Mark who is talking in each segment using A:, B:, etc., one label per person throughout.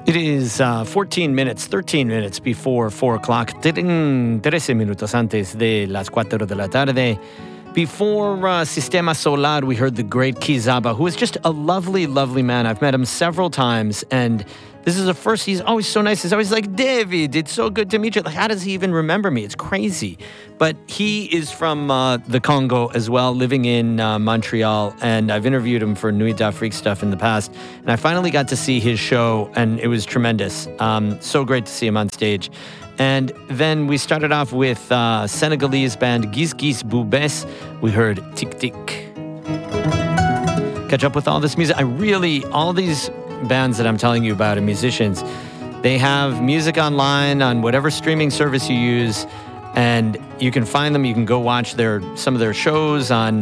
A: It is 13 minutes before 4 o'clock. 13 minutos antes de las 4 de la tarde. Before Sistema Solar, we heard the great Kizaba, who is just a lovely, lovely man. I've met him several times, and this is the first. He's always so nice. He's always like, David, it's so good to meet you. Like, how does he even remember me? It's crazy. But he is from the Congo as well, living in Montreal, and I've interviewed him for Nuit d'Afrique stuff in the past, and I finally got to see his show, and it was tremendous. So great to see him on stage. And then we started off with Senegalese band Gis Gis Boubès. We heard Tik Tik. Catch up with all this music. All these bands that I'm telling you about and musicians, they have music online on whatever streaming service you use, and you can find them. You can go watch some of their shows on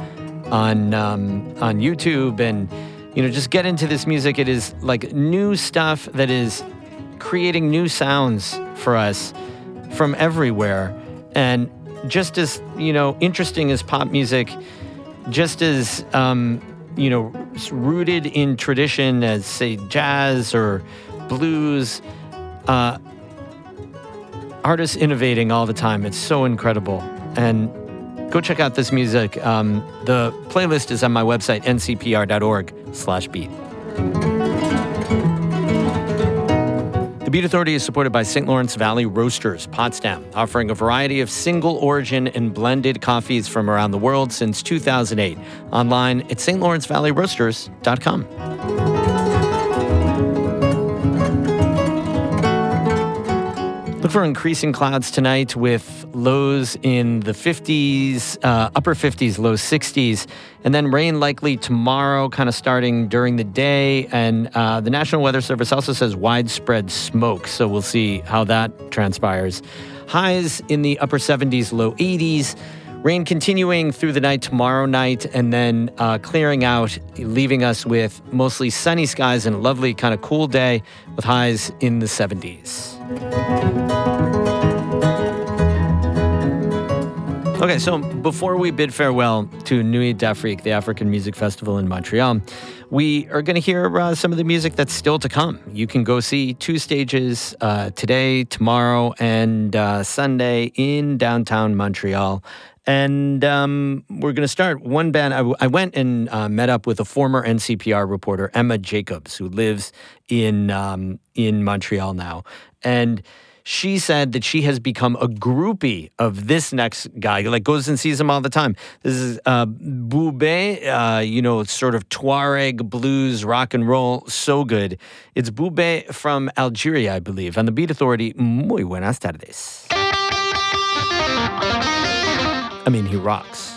A: YouTube, and just get into this music. It is like new stuff that is creating new sounds for us from everywhere, and just as interesting as pop music, just as rooted in tradition as, say, jazz or blues. Artists innovating all the time. It's so incredible. And go check out this music. The playlist is on my website, ncpr.org/beat. The Beat Authority is supported by St. Lawrence Valley Roasters, Potsdam, offering a variety of single origin and blended coffees from around the world since 2008. Online at stlawrencevalleyroasters.com. Look for increasing clouds tonight with lows in the 50s, upper 50s, low 60s, and then rain likely tomorrow, kind of starting during the day. And the National Weather Service also says widespread smoke, so we'll see how that transpires. Highs in the upper 70s, low 80s. Rain continuing through the night tomorrow night, and then clearing out, leaving us with mostly sunny skies and a lovely kind of cool day with highs in the 70s. Okay, so before we bid farewell to Nuit d'Afrique, the African Music Festival in Montreal, we are going to hear some of the music that's still to come. You can go see two stages today, tomorrow, and Sunday in downtown Montreal. And we're going to start one band. I went and met up with a former NCPR reporter, Emma Jacobs, who lives in Montreal now. And she said that she has become a groupie of this next guy, like goes and sees him all the time. This is Boubé, sort of Tuareg blues, rock and roll, so good. It's Boubé from Algeria, I believe. On the Beat Authority, muy buenas tardes. I mean, he rocks.